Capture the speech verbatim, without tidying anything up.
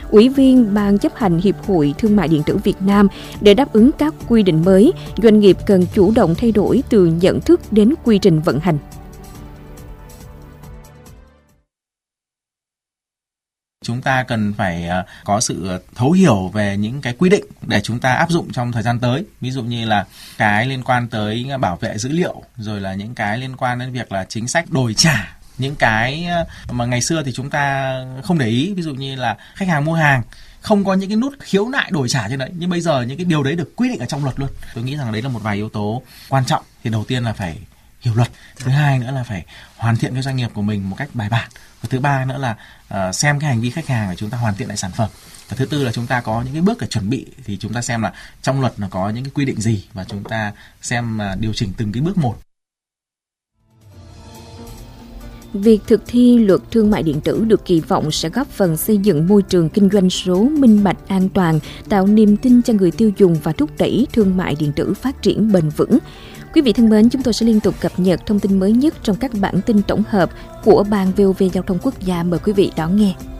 Ủy viên Ban chấp hành Hiệp hội Thương mại điện tử Việt Nam, để đáp ứng các quy định mới, doanh nghiệp cần chủ động thay đổi từ nhận thức đến quy trình vận hành. Chúng ta cần phải có sự thấu hiểu về những cái quy định để chúng ta áp dụng trong thời gian tới. Ví dụ như là cái liên quan tới bảo vệ dữ liệu, rồi là những cái liên quan đến việc là chính sách đổi trả. Những cái mà ngày xưa thì chúng ta không để ý, ví dụ như là khách hàng mua hàng không có những cái nút khiếu nại đổi trả trên đấy, nhưng bây giờ những cái điều đấy được quy định ở trong luật luôn. Tôi nghĩ rằng đấy là một vài yếu tố quan trọng. Thì đầu tiên là phải hiểu luật, thứ hai nữa là phải hoàn thiện cái doanh nghiệp của mình một cách bài bản, và thứ ba nữa là uh, xem cái hành vi khách hàng để chúng ta hoàn thiện lại sản phẩm, và thứ tư là chúng ta có những cái bước để chuẩn bị, thì chúng ta xem là trong luật nó có những cái quy định gì và chúng ta xem uh, điều chỉnh từng cái bước một. Việc thực thi luật thương mại điện tử được kỳ vọng sẽ góp phần xây dựng môi trường kinh doanh số minh bạch, an toàn, tạo niềm tin cho người tiêu dùng và thúc đẩy thương mại điện tử phát triển bền vững. Quý vị thân mến, chúng tôi sẽ liên tục cập nhật thông tin mới nhất trong các bản tin tổng hợp của Ban vê o vê Giao thông Quốc gia. Mời quý vị đón nghe.